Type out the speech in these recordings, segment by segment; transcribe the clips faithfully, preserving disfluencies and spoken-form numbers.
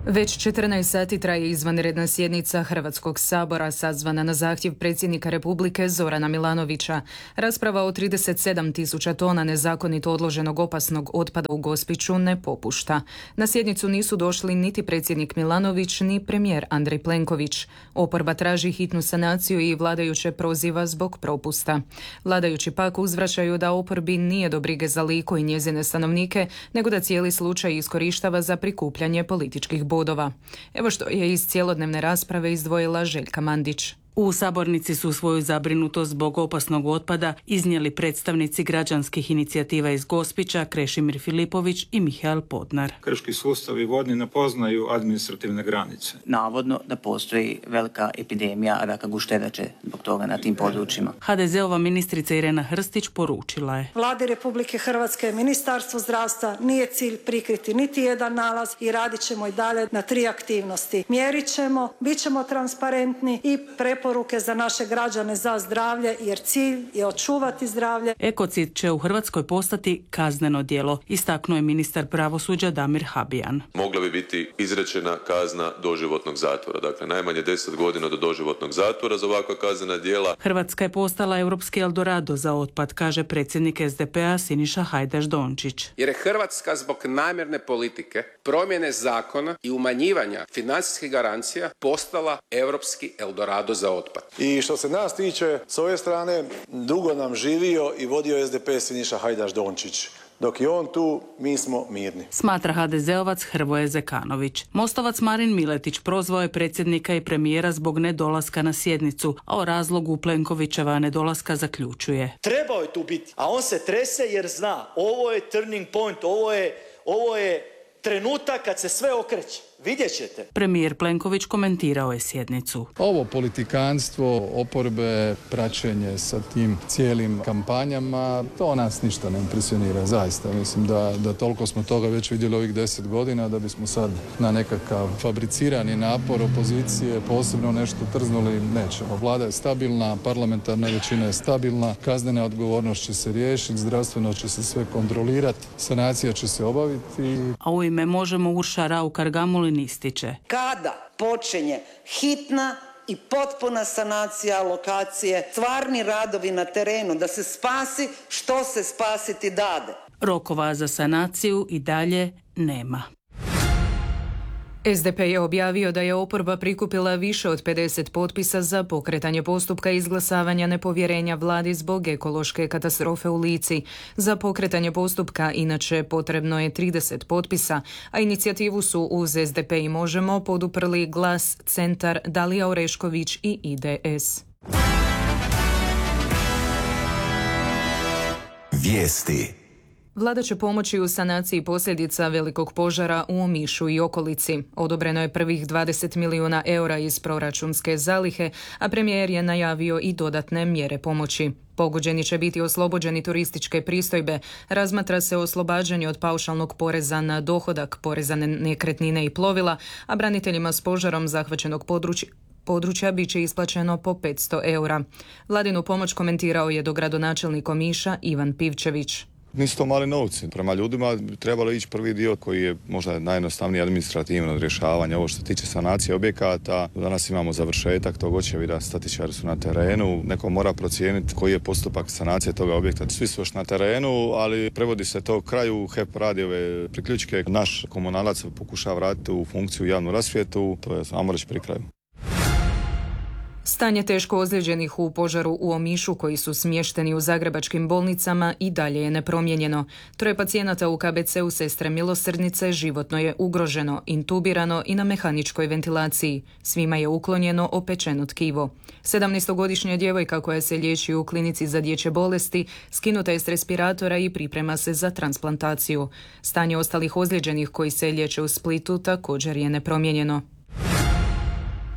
Već četrnaest sati traje izvanredna sjednica Hrvatskog sabora sazvana na zahtjev predsjednika Republike Zorana Milanovića. Rasprava o trideset sedam tisuća tona nezakonito odloženog opasnog otpada u Gospiću ne popušta. Na sjednicu nisu došli niti predsjednik Milanović ni premijer Andrej Plenković. Oporba traži hitnu sanaciju i vladajuće proziva zbog propusta. Vladajući pak uzvraćaju da oporbi nije do brige za Liku i njezine stanovnike, nego da cijeli slučaj iskorištava za prikupljanje političkih bodova. Bodova. Evo što je iz cjelodnevne rasprave izdvojila Željka Mandić. U sabornici su svoju zabrinutost zbog opasnog otpada iznijeli predstavnici građanskih inicijativa iz Gospića, Krešimir Filipović i Mihael Podnar. Krški sustavi vodni ne poznaju administrativne granice. Navodno da postoji velika epidemija raka gušterače zbog toga na tim područjima. ha de zeova ministrica Irena Hrstić poručila je: Vladi Republike Hrvatske, Ministarstvo zdravstva nije cilj prikriti niti jedan nalaz i radit ćemo i dalje na tri aktivnosti. Mjerit ćemo, bit ćemo transparentni i preporučiti poruke za naše građane za zdravlje, jer cilj je očuvati zdravlje. Ekocid će u Hrvatskoj postati kazneno djelo, istaknuo je ministar pravosuđa Damir Habijan. Mogla bi biti izrečena kazna doživotnog zatvora, dakle najmanje deset godina do doživotnog zatvora za ovakva kaznena djela. Hrvatska je postala europski Eldorado za otpad, kaže predsjednik es de pe a Siniša Hajdaš Dončić. Jer je Hrvatska zbog namjerne politike, promjene zakona i umanjivanja financijskih garancija postala europski Eldorado za otpad. I što se nas tiče, s ove strane, dugo nam živio i vodio es de pe Siniša Hajdaš Dončić. Dok je on tu, mi smo mirni. Smatra ha de zeovac Hrvoje Zekanović. Mostovac Marin Miletić prozvao je predsjednika i premijera zbog nedolaska na sjednicu, a o razlogu Plenkovićeva nedolaska zaključuje: Trebao je tu biti, a on se trese jer zna, ovo je turning point, ovo je, ovo je trenutak kad se sve okreće. Vidjet ćete. Premijer Plenković komentirao je sjednicu. Ovo politikanstvo, oporbe, praćenje sa tim cijelim kampanjama, to nas ništa ne impresionira, zaista. Mislim da, da toliko smo toga već vidjeli ovih deset godina, da bismo sad na nekakav fabricirani napor opozicije posebno nešto trznuli, nećemo. Vlada je stabilna, parlamentarna većina je stabilna, kaznena odgovornost će se riješiti, zdravstveno će se sve kontrolirati, sanacija će se obaviti. A u ime Možemo Urša Raukar-Gamulin ističe: Kada počinje hitna i potpuna sanacija lokacije, stvarni radovi na terenu, da se spasi što se spasiti dade. Rokova za sanaciju i dalje nema. es de pe je objavio da je oporba prikupila više od pedeset potpisa za pokretanje postupka izglasavanja nepovjerenja vladi zbog ekološke katastrofe u Lici. Za pokretanje postupka inače potrebno je trideset potpisa, a inicijativu su uz es de pe i Možemo poduprli Glas, Centar, Dalija Orešković i i de es. Vijesti. Vlada će pomoći u sanaciji posljedica velikog požara u Omišu i okolici. Odobreno je prvih dvadeset milijuna eura iz proračunske zalihe, a premijer je najavio i dodatne mjere pomoći. Pogođeni će biti oslobođeni turističke pristojbe, razmatra se oslobađanje od paušalnog poreza na dohodak, poreza na nekretnine i plovila, a braniteljima s požarom zahvaćenog područja područja bit će isplaćeno po petsto eura. Vladinu pomoć komentirao je dogradonačelnik Omiša Ivan Pivčević. Nisu to mali novci. Prema ljudima trebalo ići prvi dio koji je možda najjednostavniji administrativno rješavanje. Ovo što se tiče sanacije objekata, danas imamo završetak tog očevida, statičari su na terenu, neko mora procijeniti koji je postupak sanacije toga objekta. Svi su još na terenu, ali prevodi se to kraju, H E P radi ove priključke, naš komunalac pokušava vratiti u funkciju javnu rasvjetu, to je samo reći pri kraju. Stanje teško ozlijeđenih u požaru u Omišu koji su smješteni u zagrebačkim bolnicama i dalje je nepromijenjeno. Troje pacijenata u ka be ce u Sestre Milosrdnice životno je ugroženo, intubirano i na mehaničkoj ventilaciji. Svima je uklonjeno opečeno tkivo. sedamnaestogodišnja djevojka koja se liječi u klinici za dječje bolesti skinuta je s respiratora i priprema se za transplantaciju. Stanje ostalih ozlijeđenih koji se liječe u Splitu također je nepromijenjeno.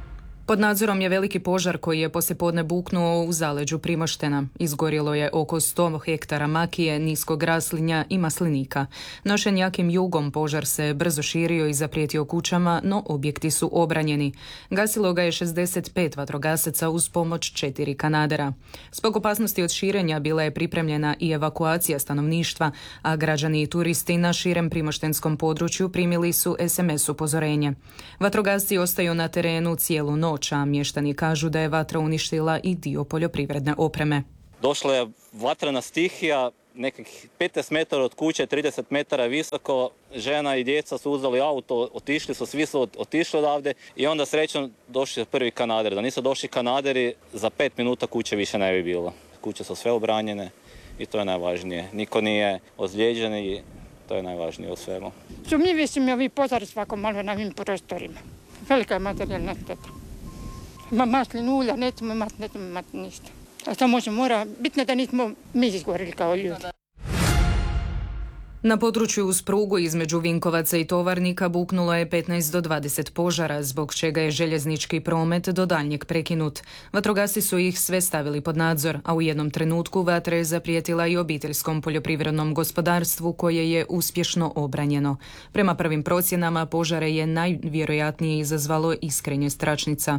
Pod nadzorom je veliki požar koji je poslijepodne buknuo u zaleđu Primoštena. Izgorjelo je oko sto hektara makije, niskog raslinja i maslinika. Nošen jakim jugom požar se brzo širio i zaprijetio kućama, no objekti su obranjeni. Gasilo ga je šezdeset pet vatrogasaca uz pomoć četiri kanadera. Zbog opasnosti od širenja bila je pripremljena i evakuacija stanovništva, a građani i turisti na širem primoštenskom području primili su es em es upozorenje. Vatrogasci ostaju na terenu cijelu noć, a mještani kažu da je vatra uništila i dio poljoprivredne opreme. Došla je vatrena stihija, nekih petnaest metara od kuće, trideset metara visoko. Žena i djeca su uzeli auto, otišli su, svi su otišli odavde i onda srećom došli prvi kanader. Da nisu došli kanaderi, za pet minuta kuće više ne bi bilo. Kuće su sve obranjene i to je najvažnije. Niko nije ozlijeđen i to je najvažnije u svemu. Sumnjivi su mi ovi požari svako malo na ovim prostorima. Velika je materijalna šteta. Ma maslin ulja, nećemo imati, nećemo imati ništa. A to može, mora, bitno da nismo mi izgorili kao ljudi. Na području uz prugu između Vinkovaca i Tovarnika buknulo je petnaest do dvadeset požara, zbog čega je željeznički promet do daljnjeg prekinut. Vatrogasci su ih sve stavili pod nadzor, a u jednom trenutku vatra je zaprijetila i obiteljskom poljoprivrednom gospodarstvu koje je uspješno obranjeno. Prema prvim procjenama požare je najvjerojatnije izazvalo iskrenje stračnica.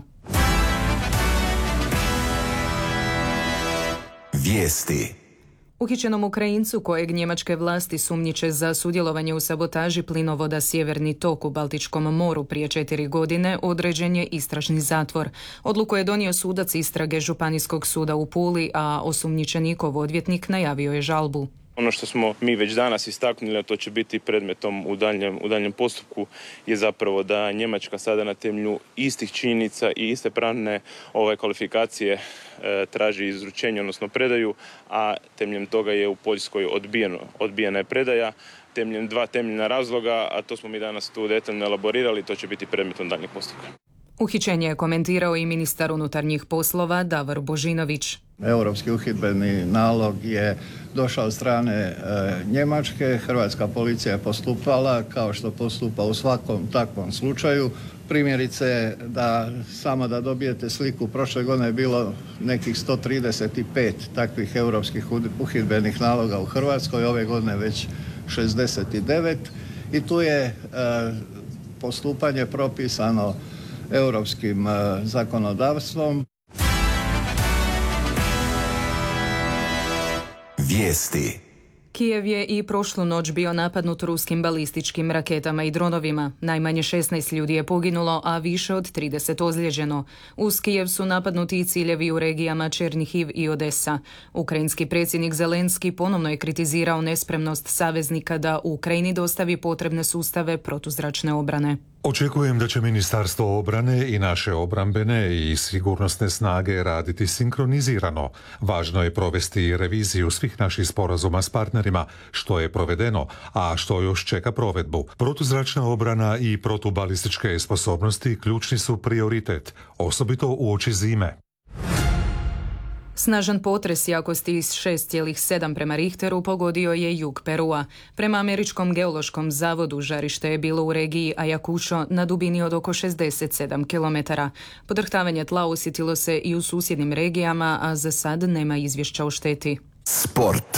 Vijesti. Uhićenom Ukrajincu kojeg njemačke vlasti sumnjiče za sudjelovanje u sabotaži plinovoda Sjeverni tok u Baltičkom moru prije četiri godine određen je istražni zatvor. Odluku je donio sudac istrage Županijskog suda u Puli, a osumnjičenikov odvjetnik najavio je žalbu. Ono što smo mi već danas istaknuli, a to će biti predmetom u daljnjem, u daljnjem postupku, je zapravo da Njemačka sada na temelju istih činjenica i iste pravne ove kvalifikacije e, traži izručenje, odnosno predaju, a temeljem toga je u Poljskoj odbijeno, odbijena je predaja. Temeljem dva temeljna razloga, a to smo mi danas tu detaljno elaborirali, to će biti predmetom daljnjeg postupka. Uhićenje je komentirao i ministar unutarnjih poslova Davor Božinović. Europski uhidbeni nalog je došao od strane e, Njemačke. Hrvatska policija je postupala kao što postupa u svakom takvom slučaju. Primjerice, da samo da dobijete sliku, prošle godine je bilo nekih sto trideset pet takvih europskih uhidbenih naloga u Hrvatskoj, ove godine već šezdeset devet i tu je e, postupanje propisano europskim e, zakonodavstvom. Vijesti. Kijev je i prošlu noć bio napadnut ruskim balističkim raketama i dronovima. Najmanje šesnaest ljudi je poginulo, a više od trideset ozlijeđeno. Uz Kijev su napadnuti i ciljevi u regijama Černihiv i Odesa. Ukrajinski predsjednik Zelenski ponovno je kritizirao nespremnost saveznika da Ukrajini dostavi potrebne sustave protuzračne obrane. Očekujem da će Ministarstvo obrane i naše obrambene i sigurnosne snage raditi sinkronizirano. Važno je provesti reviziju svih naših sporazuma s partnerima, što je provedeno, a što još čeka provedbu. Protuzračna obrana i protubalističke sposobnosti ključni su prioritet, osobito uoči zime. Snažan potres jakosti šest zarez sedam prema Richteru pogodio je jug Perua. Prema Američkom geološkom zavodu žarište je bilo u regiji Ayacucho na dubini od oko šezdeset sedam kilometara. Podrhtavanje tla osjetilo se i u susjednim regijama, a za sad nema izvješća o šteti. Sport.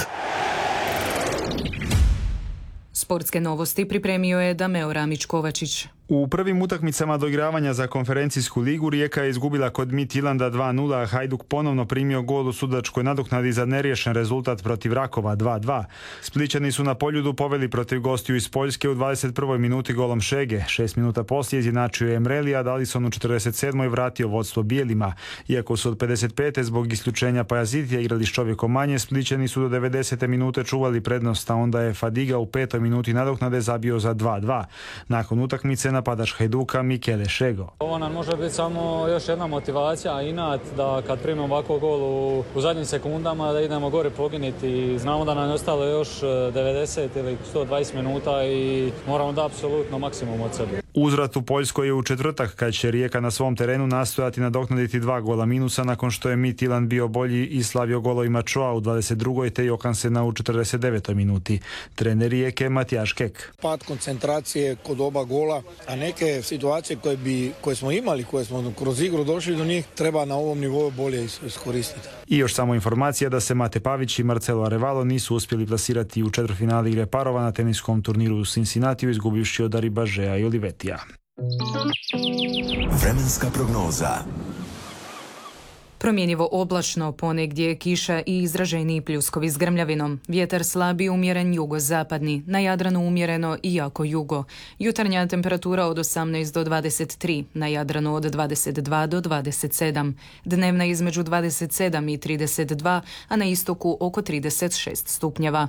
Sportske novosti pripremio je Dameo Ramić-Kovačić. U prvim utakmicama doigravanja za konferencijsku ligu Rijeka je izgubila kod Midtjylanda dva nula, a Hajduk ponovno primio gol u sudačkoj nadoknadi za neriješen rezultat protiv Rakova dva dva. Splićani su na Poljudu poveli protiv gostiju iz Poljske u dvadeset prvoj minuti golom Šege. Šest minuta poslije izjednačio je Emreli, a Dalison u četrdeset sedmoj vratio vodstvo bijelima. Iako su od pedeset pete zbog isključenja Pajazitija igrali s čovjekom manje, Splićani su do devedesete minute čuvali prednost, a onda je Fadiga u petoj minuti nadoknade zabio za dva dva. Nakon utakmice napadač Hajduka Michele Šego. Ovo nam može biti samo još jedna motivacija, inat da kad primimo ovako gol u, u zadnjim sekundama da idemo gore poginiti. Znamo da nam je ostalo još devedeset ili sto dvadeset minuta i moramo da apsolutno maksimum od sebe. Uzvrat u Poljskoj je u četvrtak kad će Rijeka na svom terenu nastojati nadoknaditi dva gola minusa nakon što je Midtjylland bio bolji i slavio golovima Choa u dvadeset drugoj te Johansena u četrdeset devetoj minuti. Trener Rijeke Matijaš Kek. Pad koncentracije kod oba gola a neke situacije koje, bi, koje smo imali, koje smo kroz igru došli do njih, treba na ovom nivou bolje iskoristiti. I još samo informacija da se Mate Pavić i Marcelo Arevalo nisu uspjeli plasirati u četvrtfinali igre parova na teniskom turniru u Cincinnatiju, izgubivši od Aribažea i Olivetija. Vremenska prognoza. Promjenjivo oblačno, ponegdje kiša i izraženiji pljuskovi s grmljavinom. Vjetar slabi, umjeren jugozapadni, na Jadranu umjereno i jako jugo. Jutarnja temperatura od osamnaest do dvadeset tri, na Jadranu od dvadeset dva do dvadeset sedam. Dnevna između dvadeset sedam i trideset dva, a na istoku oko trideset šest stupnjeva.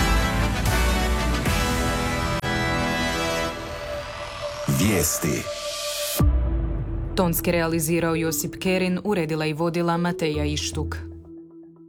Vijesti. Tonski realizirao Josip Kerin, uredila i vodila Mateja Ištuk.